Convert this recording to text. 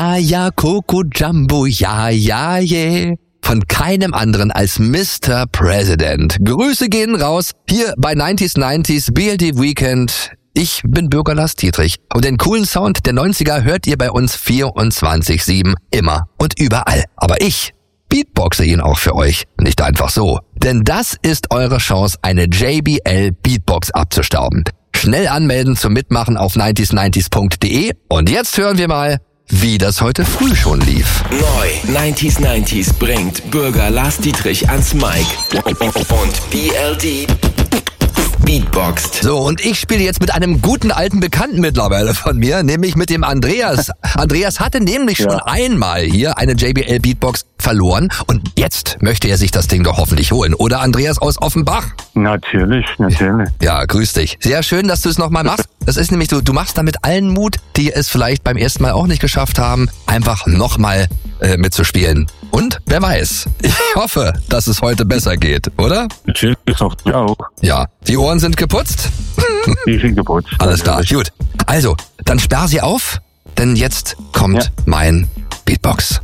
ja, Coco Jumbo, ja, yeah. Von keinem anderen als Mr. President. Grüße gehen raus hier bei 90s BLD Weekend. Ich bin Bürger Lars Dietrich und den coolen Sound der 90er hört ihr bei uns 24/7 immer und überall. Aber ich beatboxe ihn auch für euch, nicht einfach so. Denn das ist eure Chance, eine JBL Beatbox abzustauben. Schnell anmelden zum Mitmachen auf 90s90s.de und jetzt hören wir mal, wie das heute früh schon lief. Neu 90s bringt Bürger Lars Dietrich ans Mic und BLD beatboxt. So, und ich spiele jetzt mit einem guten alten Bekannten mittlerweile von mir, nämlich mit dem Andreas. Andreas hatte nämlich schon einmal hier eine JBL Beatbox verloren und jetzt möchte er sich das Ding doch hoffentlich holen. Oder Andreas aus Offenbach? Natürlich. Ja, grüß dich. Sehr schön, dass du es nochmal machst. Das ist nämlich, du machst damit allen Mut, die es vielleicht beim ersten Mal auch nicht geschafft haben, einfach nochmal mitzuspielen. Und wer weiß, ich hoffe, dass es heute besser geht, oder? Natürlich auch. Ja, die Ohren sind geputzt? Die sind geputzt. Alles klar, gut. Also, dann sperr sie auf, denn jetzt kommt mein Beatbox.